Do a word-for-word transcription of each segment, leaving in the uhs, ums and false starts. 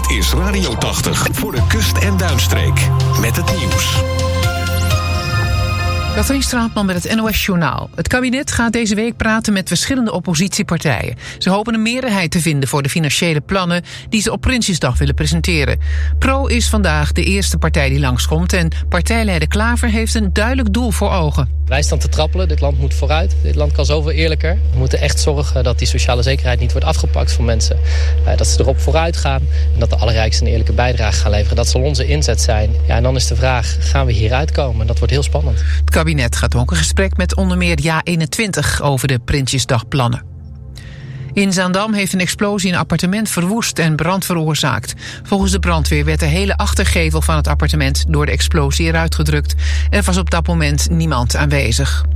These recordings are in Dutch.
Dit is Radio tachtig voor de kust- en duinstreek. Met het nieuws. Katrien Straatman met het N O S-journaal. Het kabinet gaat deze week praten met verschillende oppositiepartijen. Ze hopen een meerderheid te vinden voor de financiële plannen die ze op Prinsjesdag willen presenteren. Pro is vandaag de eerste partij die langskomt en partijleider Klaver heeft een duidelijk doel voor ogen. Wij staan te trappelen, dit land moet vooruit. Dit land kan zoveel eerlijker. We moeten echt zorgen dat die sociale zekerheid niet wordt afgepakt van mensen. Dat ze erop vooruit gaan en dat de allerrijksten een eerlijke bijdrage gaan leveren. Dat zal onze inzet zijn. Ja, en dan is de vraag, gaan we hieruit komen? En dat wordt heel spannend. Het kabinet gaat ook een gesprek met onder meer Ja eenentwintig over de Prinsjesdagplannen. In Zaandam heeft een explosie een appartement verwoest en brand veroorzaakt. Volgens de brandweer werd de hele achtergevel van het appartement door de explosie eruit gedrukt. Er was op dat moment niemand aanwezig.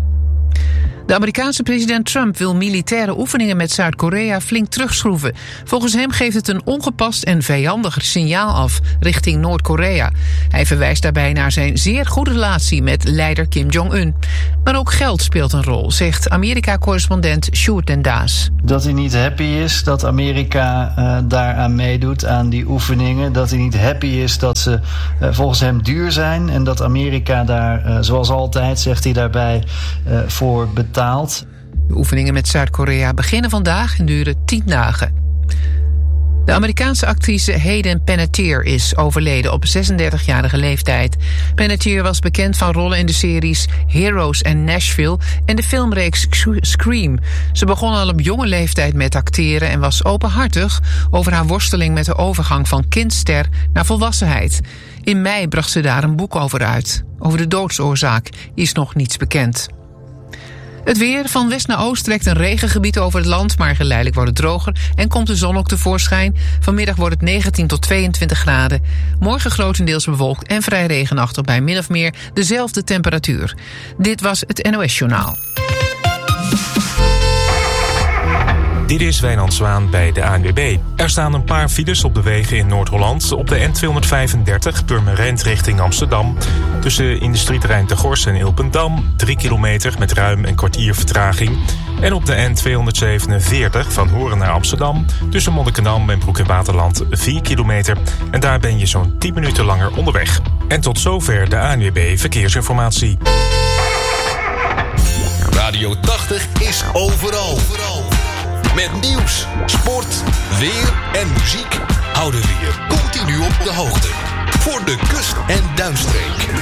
De Amerikaanse president Trump wil militaire oefeningen met Zuid-Korea flink terugschroeven. Volgens hem geeft het een ongepast en vijandiger signaal af richting Noord-Korea. Hij verwijst daarbij naar zijn zeer goede relatie met leider Kim Jong-un. Maar ook geld speelt een rol, zegt Amerika-correspondent Sjoerd den Daas. Dat hij niet happy is dat Amerika uh, daaraan meedoet, aan die oefeningen. Dat hij niet happy is dat ze uh, volgens hem duur zijn. En dat Amerika daar, uh, zoals altijd, zegt hij daarbij, uh, voor betaalt. De oefeningen met Zuid-Korea beginnen vandaag en duren tien dagen. De Amerikaanse actrice Hayden Panettiere is overleden op zesendertigjarige leeftijd. Panettiere was bekend van rollen in de series Heroes en Nashville en de filmreeks Scream. Ze begon al op jonge leeftijd met acteren en was openhartig over haar worsteling met de overgang van kindster naar volwassenheid. In mei bracht ze daar een boek over uit. Over de doodsoorzaak is nog niets bekend. Het weer. Van west naar oost trekt een regengebied over het land, maar geleidelijk wordt het droger en komt de zon ook tevoorschijn. Vanmiddag wordt het negentien tot tweeëntwintig graden. Morgen grotendeels bewolkt en vrij regenachtig bij min of meer dezelfde temperatuur. Dit was het N O S-journaal. Dit is Wijnand Zwaan bij de A N W B. Er staan een paar files op de wegen in Noord-Holland. Op de N tweehonderdvijfendertig Purmerend richting Amsterdam. Tussen industrieterrein Te Gors en Ilpendam. drie kilometer met ruim een kwartier vertraging. En op de N tweehonderdzevenenveertig van Horen naar Amsterdam. Tussen Monnikendam en Broek in Waterland vier kilometer. En daar ben je zo'n tien minuten langer onderweg. En tot zover de A N W B Verkeersinformatie. Radio tachtig is overal. overal. Met nieuws, sport, weer en muziek houden we je continu op de hoogte. Voor de kust- en duinstreek.